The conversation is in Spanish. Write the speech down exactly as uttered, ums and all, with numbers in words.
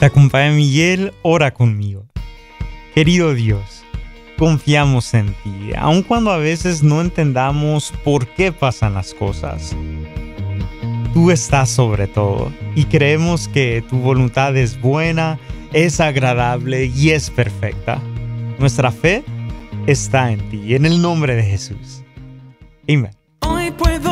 Te acompaña Miguel, ora conmigo. Querido Dios, confiamos en ti, aun cuando a veces no entendamos por qué pasan las cosas. Tú estás sobre todo y creemos que tu voluntad es buena, es agradable y es perfecta. Nuestra fe está en ti, en el nombre de Jesús. Amén. Hoy puedo